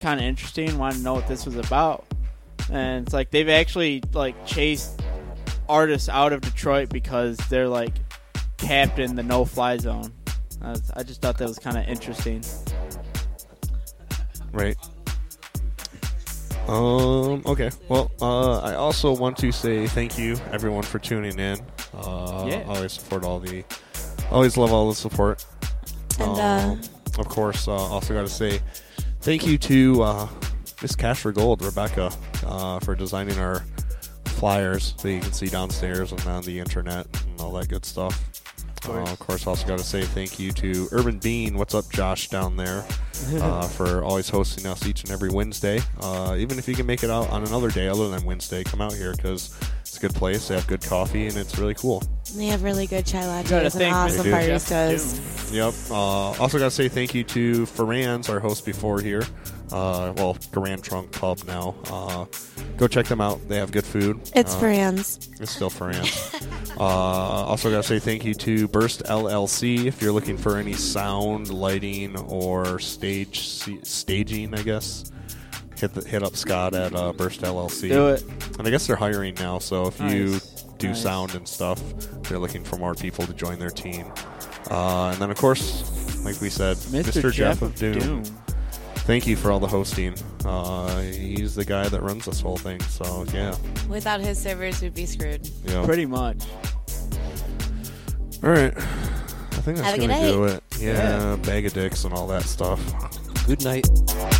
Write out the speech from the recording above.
kind of interesting. Wanted to know what this was about, and it's like they've actually like chased artists out of Detroit because they're like capped in the no-fly zone. I just thought that was kind of interesting. Right. Okay. Well, I also want to say thank you, everyone, for tuning in. Always support always love all the support. And of course, also got to say thank you to Miss Cash for Gold, Rebecca, for designing our flyers that you can see downstairs and on the internet and all that good stuff. Of course, also got to say thank you to Urban Bean. What's up, Josh, down there, for always hosting us each and every Wednesday. Even if you can make it out on another day other than Wednesday, come out here because it's a good place. They have good coffee, and it's really cool. They have really good chai lattes and awesome baristas. Yep. Also got to say thank you to Ferran's, our host before here. Grand Trunk Pub now. Go check them out. They have good food. It's Ferran's. It's still Ferran's. Also got to say thank you to Burst LLC. If you're looking for any sound, lighting, or staging, I guess, hit up Scott at Burst LLC. Do it. And I guess they're hiring now, so if you do sound and stuff, they're looking for more people to join their team. And then, of course, like we said, Mr. Jeff of Doom. Thank you for all the hosting. He's the guy that runs this whole thing, so yeah. Without his servers, we'd be screwed. Yeah. Pretty much. All right. I think that's going to do it. Yeah, bag of dicks and all that stuff. Good night.